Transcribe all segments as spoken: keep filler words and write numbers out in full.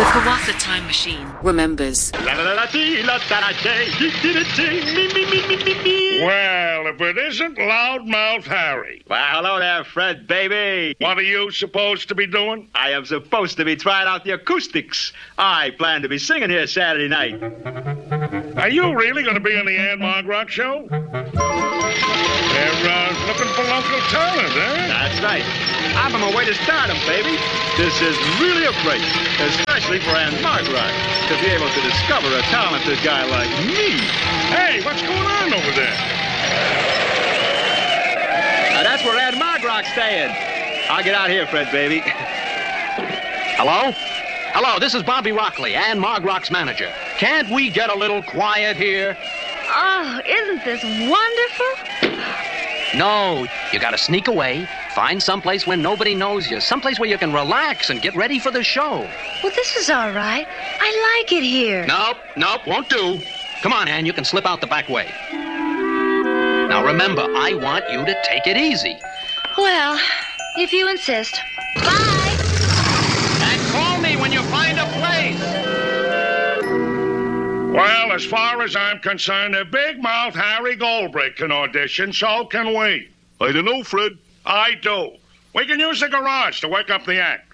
Kawasa Time Machine remembers. Well, if it isn't Loudmouth Harry. Well, hello there, Fred, baby. What are you supposed to be doing? I am supposed to be trying out the acoustics. I plan to be singing here Saturday night. Are you really going to be on the Ann Marg Rock Show? They're uh, looking for local talent, eh? That's right. I'm on my way to stardom, baby. This is really a break, especially for Ann Marg Rock, to be able to discover a talented guy like me. Hey, what's going on over there? Now, that's where Ann Marg Rock's staying. I'll get out here, Fred, baby. Hello? Hello, this is Bobby Rockley, Ann Marg Rock's manager. Can't we get a little quiet here? Oh, isn't this wonderful? No, you gotta sneak away, find someplace where nobody knows you, someplace where you can relax and get ready for the show. Well, this is all right. I like it here. Nope, nope, won't do. Come on, Ann, you can slip out the back way. Now remember, I want you to take it easy. Well, if you insist. Bye. And call me when you find a place. Well, as far as I'm concerned, if Big Mouth Harry Goldbrick can audition, so can we. I don't know, Fred. I do. We can use the garage to wake up the act.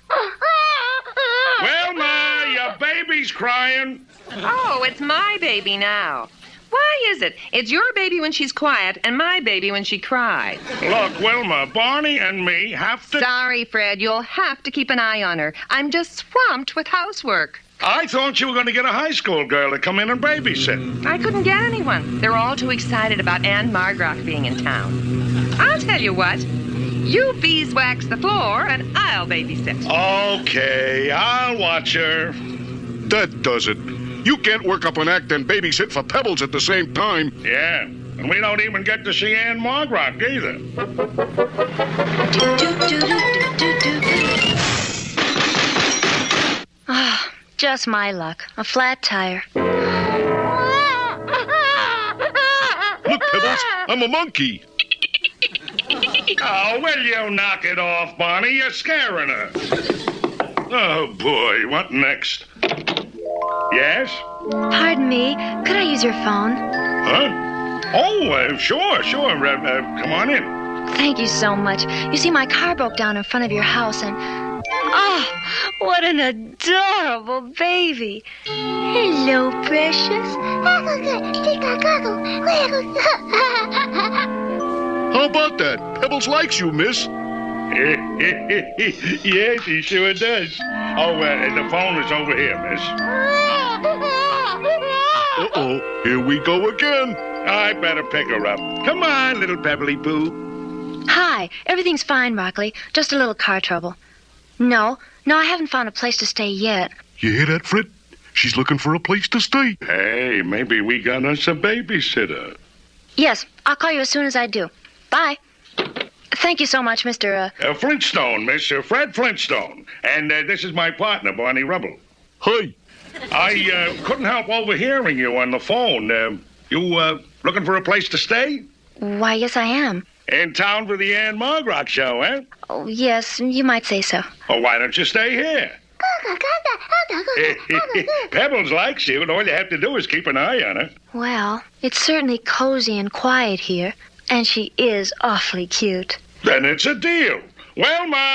Wilma, your baby's crying. Oh, it's my baby now. Why is it? It's your baby when she's quiet and my baby when she cries. Look, Wilma, Barney and me have to... Sorry, Fred. You'll have to keep an eye on her. I'm just swamped with housework. I thought you were going to get a high school girl to come in and babysit. I couldn't get anyone. They're all too excited about Ann Marg Rock being in town. I'll tell you what. You beeswax the floor and I'll babysit. Okay, I'll watch her. That does it. You can't work up an act and babysit for Pebbles at the same time. Yeah, and we don't even get to see Ann Marg Rock either. Ah, just my luck. A flat tire. Look, Pebbles, I'm a monkey. Oh, will you knock it off, Barney? You're scaring her. Oh, boy, what next? Yes? Pardon me. Could I use your phone? Huh? Oh, uh, sure, sure. Uh, uh, come on in. Thank you so much. You see, my car broke down in front of your house and... Oh, what an adorable baby. Hello, precious. How about that? Pebbles likes you, miss. Yes, he sure does. Oh, uh, the phone is over here, miss. Uh-oh, here we go again. I better pick her up. Come on, little Pebbly Poo. Hi. Everything's fine, Rockley. Just a little car trouble. No, no, I haven't found a place to stay yet. You hear that, Fred? She's looking for a place to stay. Hey, maybe we got us a babysitter. Yes, I'll call you as soon as I do. Bye. Thank you so much, Mister Uh... Uh, Flintstone, Miss uh, Fred Flintstone. And uh, this is my partner, Barney Rubble. Hi. I uh, couldn't help overhearing you on the phone. Uh, you uh, looking for a place to stay? Why, yes, I am. In town for the Ann Marg Rock show, eh? Oh, yes, you might say so. Oh, why don't you stay here? Pebbles likes you, and all you have to do is keep an eye on her. Well, it's certainly cozy and quiet here, and she is awfully cute. Then it's a deal. Well, Ma...